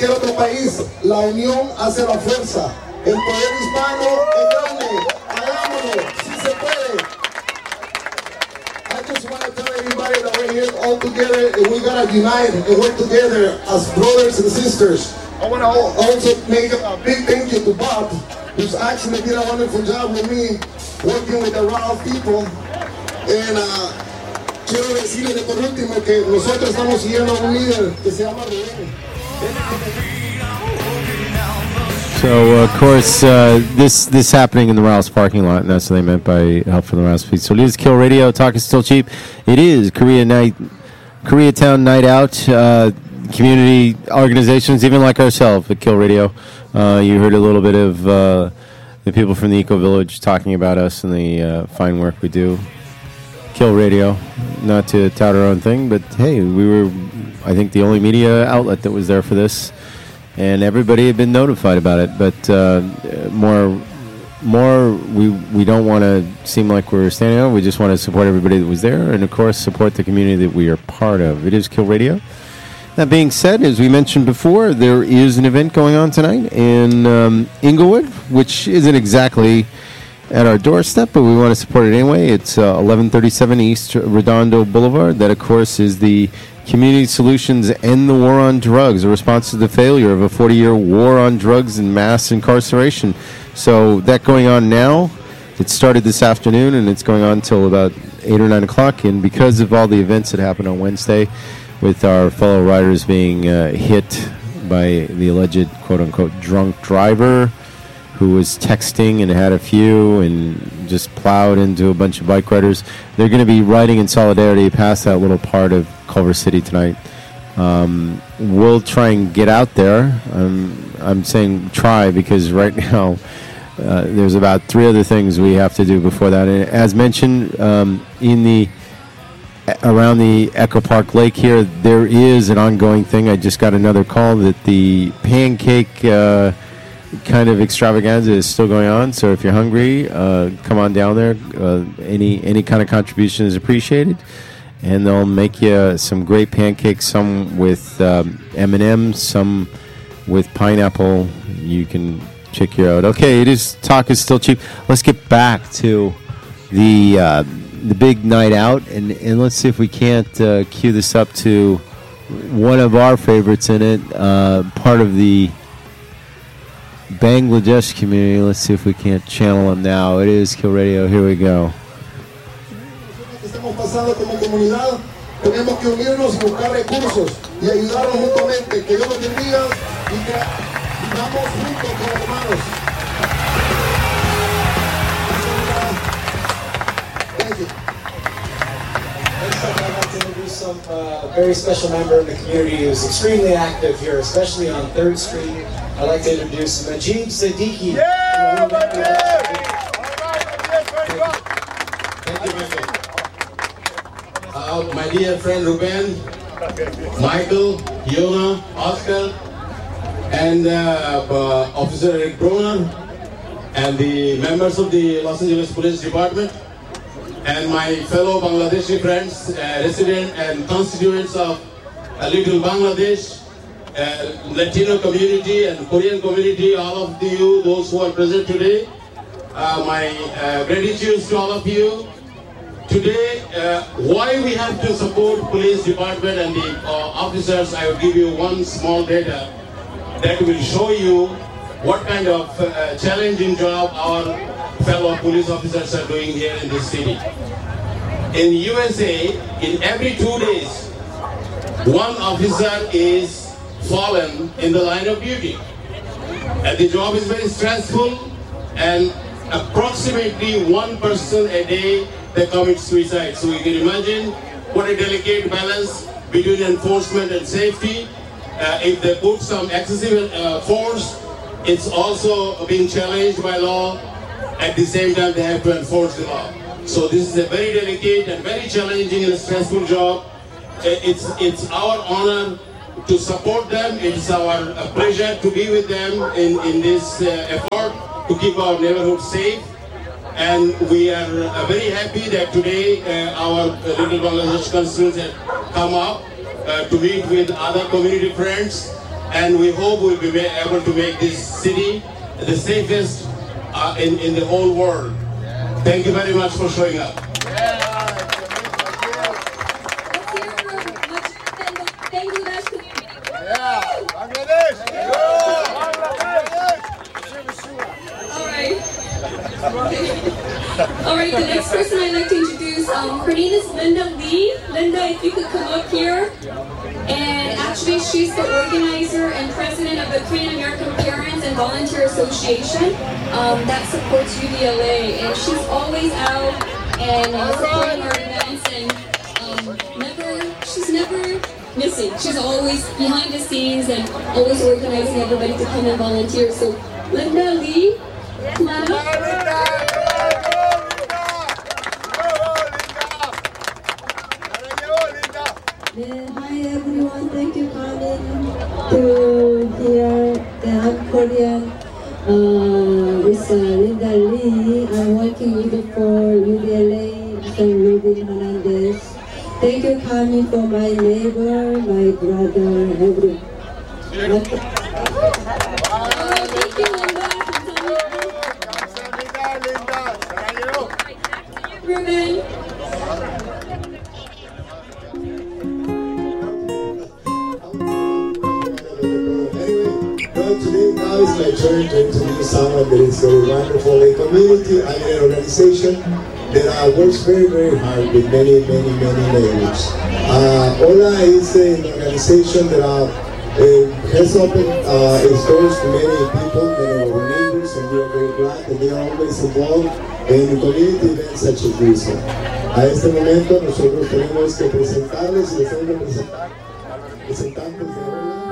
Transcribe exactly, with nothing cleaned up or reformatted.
cualquier otro país, la unión hace la fuerza. El poder hispano es grande. Hagámoslo, si se puede. I just want to tell everybody that we're here all together and we gotta unite and work together as brothers and sisters. I want to also make a big thank you to Bob, who's actually did a wonderful job with me, working with the raw people. And uh, quiero decirles de por último que nosotros estamos siguiendo a un líder que se llama Rubén. So, uh, of course, uh, this this happening in the Rouse parking lot, and that's what they meant by help from the Rouse Police. So it is Kill Radio. Talk is still cheap. It is Korea Night, Koreatown Night Out. Uh, community organizations, even like ourselves at Kill Radio. Uh, you heard a little bit of uh, the people from the Eco Village talking about us and the uh, fine work we do. Kill Radio, not to tout our own thing, but hey, we were, I think, the only media outlet that was there for this, and everybody had been notified about it. But uh, more, more, we we don't want to seem like we're standing out. We just want to support everybody that was there, and of course, support the community that we are part of. It is Kill Radio. That being said, as we mentioned before, there is an event going on tonight in um, Inglewood, which isn't exactly at our doorstep, but we want to support it anyway. It's uh, eleven thirty-seven East Redondo Boulevard. That, of course, is the Community Solutions End the War on Drugs, a response to the failure of a forty-year war on drugs and mass incarceration. So that going on now. It started this afternoon, and it's going on until about eight or nine o'clock. And because of all the events that happened on Wednesday, with our fellow riders being uh, hit by the alleged quote-unquote drunk driver who was texting and had a few and just plowed into a bunch of bike riders. They're going to be riding in solidarity past that little part of Culver City tonight. Um, we'll try and get out there. Um, I'm saying try because right now uh, there's about three other things we have to do before that. And as mentioned, um, in the around the Echo Park Lake here, there is an ongoing thing. I just got another call that the pancake uh, kind of extravaganza is still going on. So if you're hungry, uh, come on down there. Uh, any any kind of contribution is appreciated, and they'll make you some great pancakes. Some with um, M and M's, some with pineapple. You can check it out. Okay, it is talk is still cheap. Let's get back to the. Uh, the big night out, and, and let's see if we can't uh, cue this up to one of our favorites in it, uh, part of the Bangladesh community. Let's see if we can't channel him now. It is Kill Radio. Here we go. Estamos pasando como comunidad, tenemos que unirnos y buscar recursos y ayudarnos mutuamente. Que Dios nos bendiga y que vivamos juntos como hermanos. Some uh, very special member in the community who's extremely active here, especially on third Street. I'd like to introduce Majid Siddiqui. Yeah, Thank you. Thank you, Michael. Uh, my dear friend Ruben, Michael, Yona, Oscar, and uh, uh, Officer Eric Broner, and the members of the Los Angeles Police Department, and my fellow Bangladeshi friends, uh, residents and constituents of uh, Little Bangladesh, uh, Latino community and Korean community, all of you, those who are present today, uh, my uh, gratitude to all of you. Today, uh, why we have to support police department and the uh, officers, I will give you one small data that will show you what kind of uh, challenging job our fellow police officers are doing here in this city. In U S A, in every two days, one officer is fallen in the line of duty. And the job is very stressful, and approximately one person a day they commit suicide. So you can imagine what a delicate balance between enforcement and safety. Uh, if they put some excessive uh, force, it's also being challenged by law. At the same time, they have to enforce the law. So this is a very delicate and very challenging and stressful job. It's, it's our honor to support them. It's our uh, pleasure to be with them in, in this uh, effort to keep our neighborhood safe. And we are uh, very happy that today uh, our uh, Little Bangladesh constituents have come up uh, to meet with other community friends. and we hope we'll be able to make this city the safest uh, in, in the whole world. Thank you very much for showing up. Bangladesh community. Yeah, Bangladesh. All right. All right, the next person I'd like to introduce, um, her name is Linda Lee. Linda, if you could come up here. And actually, she's the organizer and president of the Korean American Parents and Volunteer Association um, that supports U D L A. And she's always out and uh, supporting our events, and um, never, she's never missing. She's always behind the scenes and always organizing everybody to come and volunteer. So, Linda Lee, come on up. Yeah, hi everyone, thank you for coming to here. Yeah, I'm Korean. Uh, it's uh, Linda Lee. I'm working with for U D L A, Mister Ruben Hernandez. Thank you coming for my neighbor, my brother, everyone. Oh, thank you, Linda. Ruben. Today, now is my turn to introduce someone that is very wonderful, a community and an organization that uh, works very, very hard with many, many, many neighbors. Uh, Ola is an organization that uh, uh, has opened uh, its doors to many people, many of our neighbors, and we are very glad that they are always involved in community events such as this one. A este momento nosotros tenemos que presentarles y les tengo que presentar a los representantes de